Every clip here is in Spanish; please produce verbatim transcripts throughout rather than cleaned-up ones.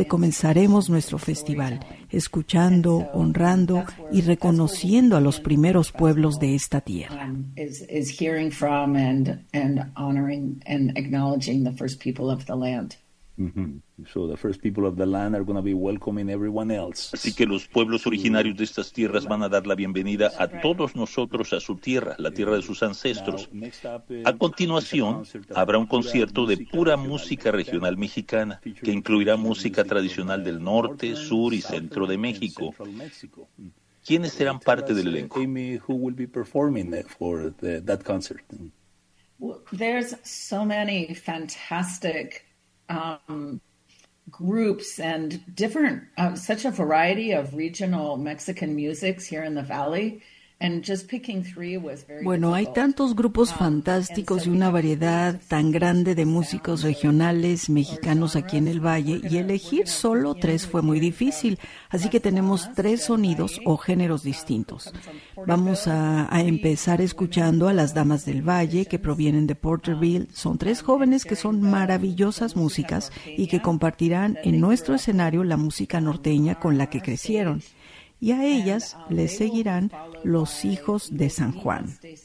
donde comenzaremos nuestro festival, escuchando, honrando y reconociendo a los primeros pueblos de esta tierra. Um, is, is hearing from and, and honoring and acknowledging the first people of the land. Mm-hmm. So the first people of the land are going to be welcoming everyone else. Así que los pueblos originarios de estas tierras van a dar la bienvenida a todos nosotros a su tierra, la tierra de sus ancestros. A continuación, habrá un concierto de pura música regional mexicana, que incluirá música tradicional del norte, sur y centro de México. ¿Quiénes serán parte del elenco? Amy, who will be performing for the, that concert? Well, there's so many fantastic um, groups and different, uh, such a variety of regional Mexican musics here in the Valley. And just picking three was very Bueno, hay tantos grupos fantásticos y una variedad tan grande de músicos regionales mexicanos aquí en el Valle, y elegir solo tres fue muy difícil, así que tenemos tres sonidos o géneros distintos. Vamos a, a empezar escuchando a las Damas del Valle, que provienen de Porterville. Son tres jóvenes que son maravillosas músicas y que compartirán en nuestro escenario la música norteña con la que crecieron. Y a ellas les seguirán los hijos de San Juan.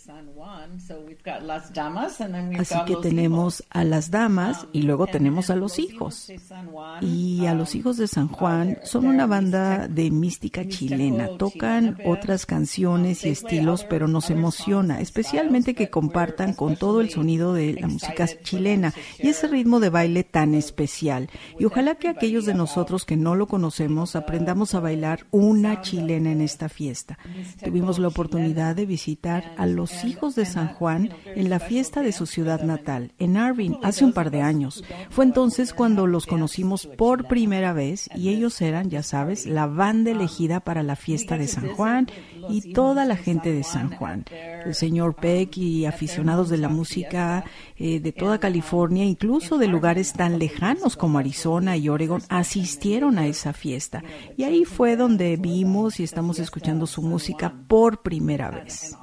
Así que tenemos a las damas y luego tenemos a los hijos. Y a los hijos de San Juan son una banda de mística chilena. Tocan otras canciones y estilos, pero nos emociona, especialmente que compartan con todo el sonido de la música chilena y ese ritmo de baile tan especial. Y ojalá que aquellos de nosotros que no lo conocemos aprendamos a bailar una chilena en esta fiesta. Tuvimos la oportunidad de visitar a los hijos de San Juan en la fiesta de su ciudad natal, en Irving, hace un par de años. Fue entonces cuando los conocimos por primera vez y ellos eran, ya sabes, la banda elegida para la fiesta de San Juan y toda la gente de San Juan. El señor Peck y aficionados de la música eh, de toda California, incluso de lugares tan lejanos como Arizona y Oregon, asistieron a esa fiesta. Y ahí fue donde vimos y estamos escuchando su música por primera vez.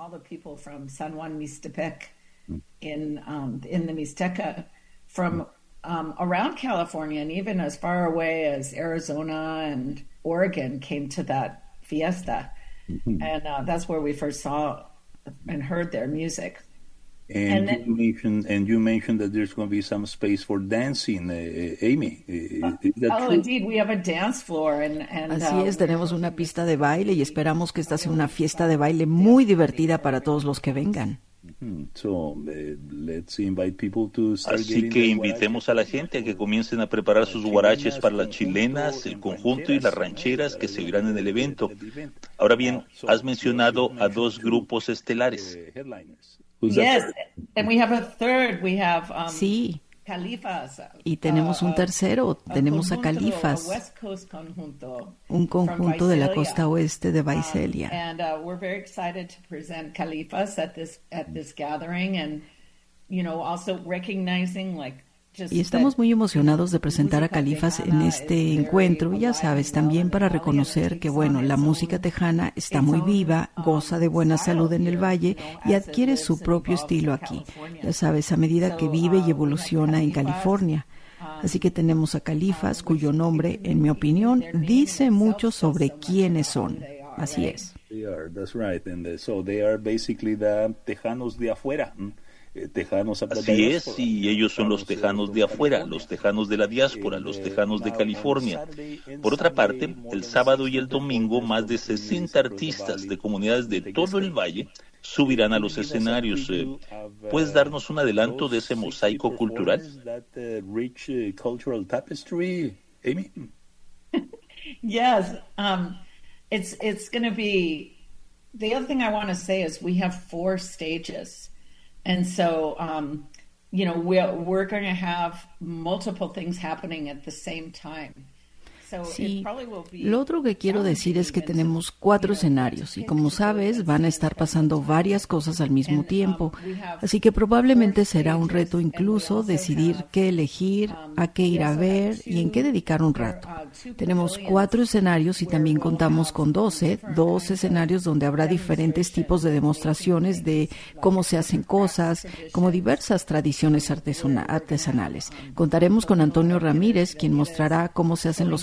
In, um, in the Mixteca from um, around California and even as far away as Arizona and Oregon came to that fiesta. Mm-hmm. And uh, that's where we first saw and heard their music. And, and, then, you mentioned, and you mentioned that there's going to be some space for dancing, uh, Amy. Uh, Is that oh, true? Indeed, we have a dance floor. And, and, Así uh, es, tenemos una pista de baile y esperamos que esta sea una fiesta de baile muy divertida para todos los que vengan. So, uh, let's invite people to start Así que invitemos a la gente a que comiencen a preparar sus guaraches para las chilenas, el conjunto y las rancheras que se oirán en el evento. Ahora bien, has mencionado a dos grupos estelares. Yes, and we have a third. We have um, sí. Califas. Y tenemos un tercero, tenemos a Califas, un conjunto de la costa oeste de Visalia. And uh, we're very excited to present Califas at this at this gathering, and you know, also recognizing like. Y estamos muy emocionados de presentar a Califas en este encuentro, ya sabes, también para reconocer que, bueno, la música tejana está muy viva, goza de buena salud en el valle y adquiere su propio estilo aquí, ya sabes, a medida que vive y evoluciona en California. Así que tenemos a Califas, cuyo nombre, en mi opinión, dice mucho sobre quiénes son. Así es. That's right, and so they are basically the tejanos de afuera. Tejanos Así es, y ellos son los tejanos de afuera, los tejanos de la diáspora, los tejanos de California. Por otra parte, el sábado y el domingo, más de sesenta artistas de comunidades de todo el valle subirán a los escenarios. ¿Puedes darnos un adelanto de ese mosaico cultural? Yes, um, it's it's going to be. The other thing I want to say is we have four stages. And so, um, you know, we're, we're going to have multiple things happening at the same time. Sí, lo otro que quiero decir es que tenemos cuatro escenarios y como sabes van a estar pasando varias cosas al mismo tiempo, así que probablemente será un reto incluso decidir qué elegir, a qué ir a ver y en qué dedicar un rato. Tenemos cuatro escenarios y también contamos con doce, dos escenarios donde habrá diferentes tipos de demostraciones de cómo se hacen cosas, como diversas tradiciones artesanales. Contaremos con Antonio Ramírez, quien mostrará cómo se hacen los